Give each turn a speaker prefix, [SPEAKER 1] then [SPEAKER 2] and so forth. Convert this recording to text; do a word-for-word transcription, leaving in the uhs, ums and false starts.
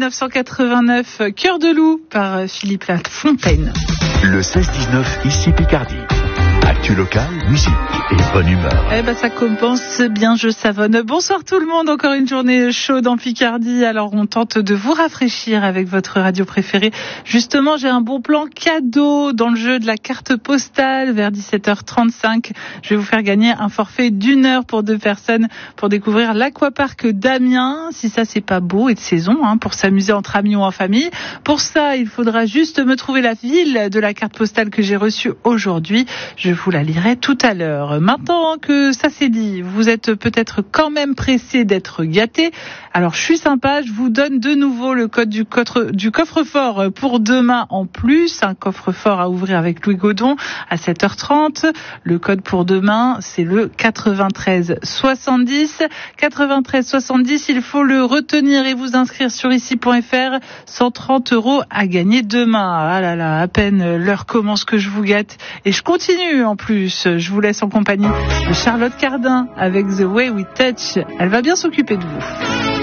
[SPEAKER 1] neuf cent quatre-vingt-neuf, Cœur de loup par Philippe Lafontaine.
[SPEAKER 2] Le seize dix-neuf, ici Picardie. Actu local, musique et bonne humeur.
[SPEAKER 1] Eh ben ça commence bien, je savonne. Bonsoir tout le monde, encore une journée chaude en Picardie. Alors on tente de vous rafraîchir avec votre radio préférée. Justement, j'ai un bon plan cadeau dans le jeu de la carte postale vers dix-sept heures trente-cinq. Je vais vous faire gagner un forfait d'une heure pour deux personnes pour découvrir l'aquapark d'Amiens. Si ça c'est pas beau et de saison, hein, pour s'amuser entre amis ou en famille. Pour ça, il faudra juste me trouver la ville de la carte postale que j'ai reçue aujourd'hui. Je vous la lirai tout à l'heure. Maintenant que ça c'est dit, vous êtes peut-être quand même pressé d'être gâté. Alors je suis sympa, je vous donne de nouveau le code du, coffre, du coffre-fort pour demain en plus. Un coffre-fort à ouvrir avec Louis Godon à sept heures trente. Le code pour demain, c'est le quatre-vingt-treize soixante-dix. quatre-vingt-treize soixante-dix, il faut le retenir et vous inscrire sur ici point f r. cent trente euros à gagner demain. Ah là là, à peine l'heure commence que je vous gâte. Et je continue en plus. Je vous laisse en compagnie de Charlotte Cardin avec The Way We Touch. Elle va bien s'occuper de vous.